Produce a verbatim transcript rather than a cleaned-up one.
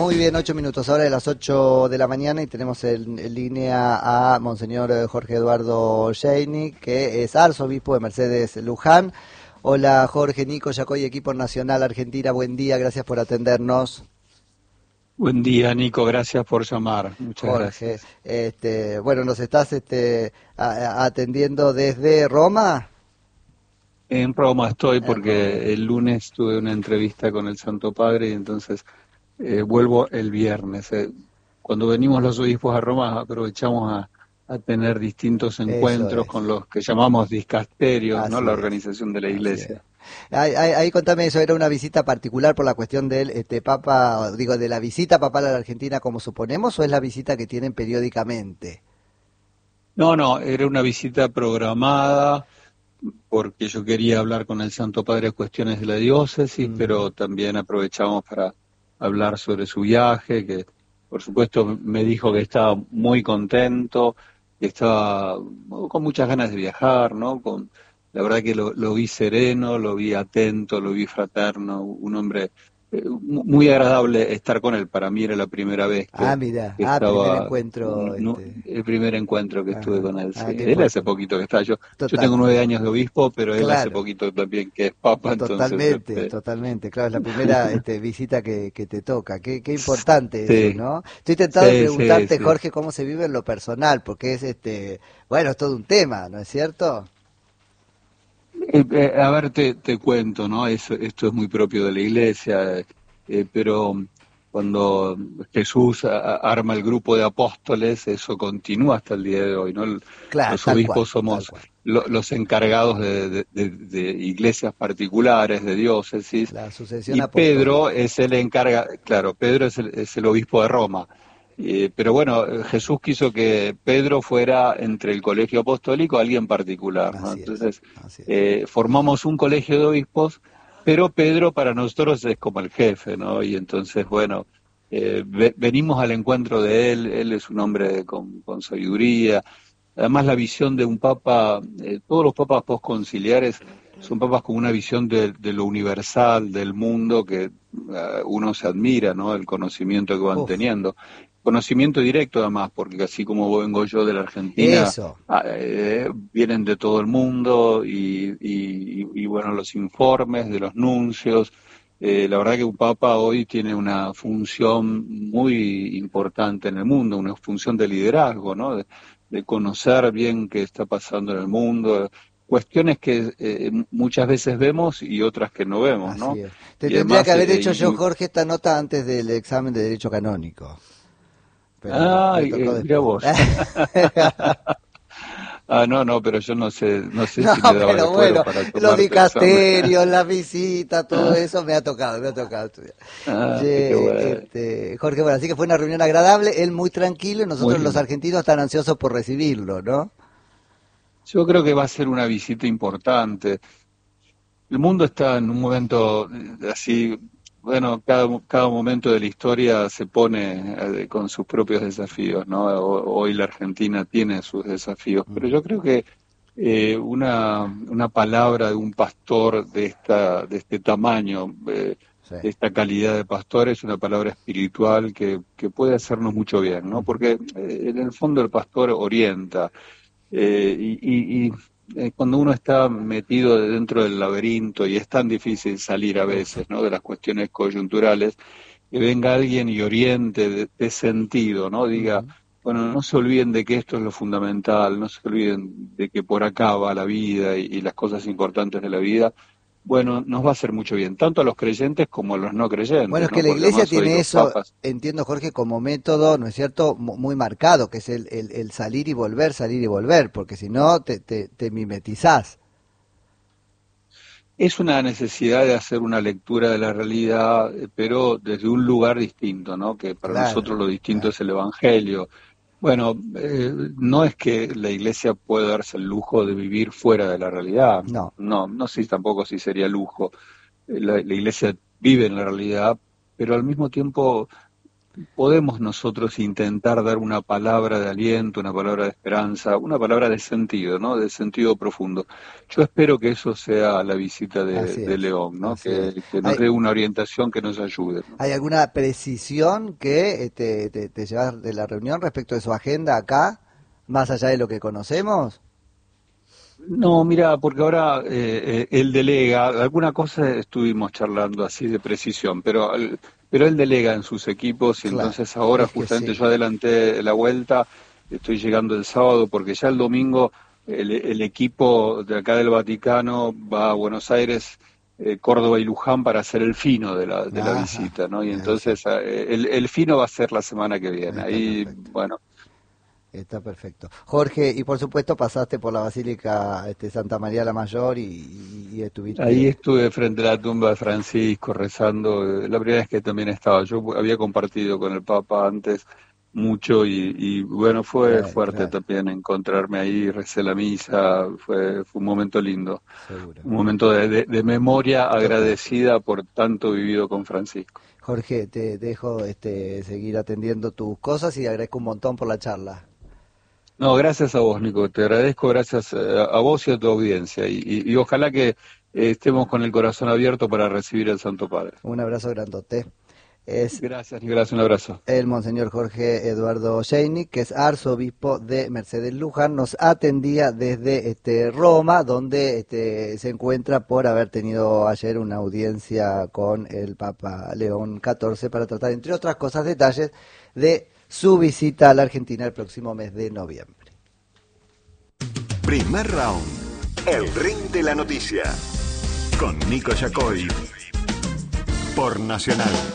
Muy bien, ocho minutos, ahora de las ocho de la mañana y tenemos en, en línea a Monseñor Jorge Eduardo Sheini, que es arzobispo de Mercedes Luján. Hola Jorge, Nico, Yacoy, equipo nacional Argentina, buen día, gracias por atendernos. Buen día, Nico, gracias por llamar, muchas Jorge, gracias. este, bueno, nos estás este, a, a, atendiendo desde Roma. En Roma estoy En Roma. porque el lunes tuve una entrevista con el Santo Padre y entonces eh, vuelvo el viernes. Eh, cuando venimos los obispos a Roma aprovechamos a, a tener distintos Eso encuentros con es, los que llamamos discasterios, ¿no? así La es, organización de la así es. Iglesia. Ahí, ahí, ahí contame eso, ¿era una visita particular por la cuestión del este Papa, digo, de la visita papal a la Argentina como suponemos, o es la visita que tienen periódicamente? No, no, era una visita programada porque yo quería hablar con el Santo Padre de cuestiones de la diócesis, Ujú. pero también aprovechamos para hablar sobre su viaje, que por supuesto me dijo que estaba muy contento, que estaba con muchas ganas de viajar, ¿no? Con, la verdad que lo, lo vi sereno, lo vi atento, lo vi fraterno, un hombre eh, muy agradable estar con él. Para mí era la primera vez Ah, que, mira, que ah, primer estaba, encuentro, no- no- este, el primer encuentro que estuve ajá, con él, sí. ah, qué Él hace importante, poquito que está, yo yo tengo nueve totalmente, años de obispo, pero él hace claro. poquito también que es papa, entonces, Totalmente, este, totalmente, claro, es la primera este, visita que, que te toca. Qué, qué importante eso, sí, ¿no? Estoy tentado de sí, sí, preguntarte, sí. Jorge, cómo se vive en lo personal, porque es, este, bueno, es todo un tema, ¿no es cierto? Eh, eh, a ver, te, te cuento, ¿no? Eso, esto es muy propio de la iglesia, eh, pero cuando Jesús a- a- arma el grupo de apóstoles, eso continúa hasta el día de hoy, ¿no? El- Claro, los tal cual, obispos tal somos cual. lo- los encargados de, de- de- de iglesias particulares, de diócesis, La sucesión y Pedro apostólica. es el encarga, claro, Pedro es el, es el obispo de Roma. Eh, pero bueno, eh, Jesús quiso que Pedro fuera entre el colegio apostólico alguien particular, ¿no? Así es, Entonces, así es. eh, formamos un colegio de obispos, pero Pedro para nosotros es como el jefe, ¿no? Y entonces, bueno, eh, ve- venimos al encuentro de él, él es un hombre con, con sabiduría, además la visión de un papa, eh, todos los papas postconciliares son papas con una visión de, de lo universal, del mundo, que eh, uno se admira, ¿no? El conocimiento que van Uf, teniendo. Conocimiento directo además, porque así como vengo yo de la Argentina, eso. ah, eh, vienen de todo el mundo y, y- y, bueno, los informes de los nuncios. Eh, la verdad que un papa hoy tiene una función muy importante en el mundo, una función de liderazgo, ¿no? De, de conocer bien qué está pasando en el mundo, cuestiones que eh, muchas veces vemos y otras que no vemos, Así ¿no? es. Te Y tendría que además, haber eh, hecho y- yo, y- Jorge, esta nota antes del examen de Derecho Canónico, pero bueno, ah, me eh, tocó mira después. vos. Ah, no, no, pero yo no sé, no sé No, si me daba el pero fuero bueno, para los tomarte el examen. dicasterios, las visitas, todo eso me ha tocado, me ha tocado estudiar. Ah, qué Che, bueno. este, Jorge, bueno, así que fue una reunión agradable, él muy tranquilo y Muy nosotros los lindo. argentinos tan ansiosos por recibirlo, ¿no? Yo creo que va a ser una visita importante. El mundo está en un momento eh, así, bueno, cada, cada momento de la historia se pone eh, con sus propios desafíos, ¿no? Ho- Hoy la Argentina tiene sus desafíos, pero Ujú. yo creo que eh, una, una palabra de un pastor de esta, de este tamaño, eh, Sí. de esta calidad de pastor, es una palabra espiritual que, que puede hacernos mucho bien, ¿no? Ujú. Porque eh, en el fondo el pastor orienta, eh, y, y- y, eh, cuando uno está metido dentro del laberinto y es tan difícil salir a Uf. veces, ¿no? De las cuestiones coyunturales, que venga alguien y oriente de, de sentido, ¿no? Diga, Ujú. bueno, no se olviden de que esto es lo fundamental, no se olviden de que por acá va la vida y, y las cosas importantes de la vida. Bueno, nos va a hacer mucho bien, tanto a los creyentes como a los no Bueno, creyentes, es que ¿no? la Porque iglesia además hoy tiene los eso, papas. entiendo Jorge, como método, ¿no es cierto?, mu- muy marcado, que es el, el, el salir y volver, salir y volver, porque si no te, te, te mimetizás. Es una necesidad de hacer una lectura de la realidad, eh, pero desde un lugar distinto, ¿no? Que para Claro, nosotros lo distinto claro. es el Evangelio. Bueno, eh, no es que la Iglesia pueda darse el lujo de vivir fuera de la realidad. No, No, no sé tampoco si sería lujo. Eh, La, la Iglesia vive en la realidad, pero al mismo tiempo podemos nosotros intentar dar una palabra de aliento, una palabra de esperanza, una palabra de sentido, ¿no? De sentido profundo. Yo espero que eso sea la visita de, Así de es, León, ¿no? así es. Que, que nos ¿Hay, dé una orientación que nos ayude, ¿no? hay alguna precisión que eh, te, te, te llevas de la reunión respecto de su agenda acá, más allá de lo que conocemos? No, mira, porque ahora eh, eh, él delega, alguna cosa estuvimos charlando así de precisión, pero, el- pero él delega en sus equipos y Claro, entonces ahora es que justamente sí. yo adelanté la vuelta, estoy llegando el sábado porque ya el domingo el, el equipo de acá del Vaticano va a Buenos Aires, eh, Córdoba y Luján para hacer el fino de la, de la Ajá, visita, ¿no? Y eso, entonces eh, el, el fino va a ser la semana que viene. está Ahí, perfecto. bueno. Está perfecto. Jorge, y por supuesto pasaste por la Basílica este, Santa María la Mayor y, y- y Ahí estuviste... estuve frente a la tumba de Francisco rezando, eh, la primera vez que también estaba. Yo había compartido con el Papa antes mucho y, y, bueno, fue Eh, fuerte claro, también encontrarme ahí, recé la misa, fue, fue un momento lindo, seguro. un momento de, de- de memoria Total. agradecida por tanto vivido con Francisco. Jorge, te dejo este, seguir atendiendo tus cosas y agradezco un montón por la charla. No, gracias a vos, Nico, te agradezco, gracias eh, a vos y a tu audiencia y, y- y ojalá que eh, estemos con el corazón abierto para recibir al Santo Padre. Un abrazo grandote. Es Gracias, Nicolás, un abrazo. el Monseñor Jorge Eduardo Sheini, que es arzobispo de Mercedes Luján, nos atendía desde este, Roma, donde este, se encuentra por haber tenido ayer una audiencia con el Papa León catorce para tratar, entre otras cosas, detalles de su visita a la Argentina el próximo mes de noviembre. Primer round. El ring de la noticia. Con Nico Yacoy. Por Nacional.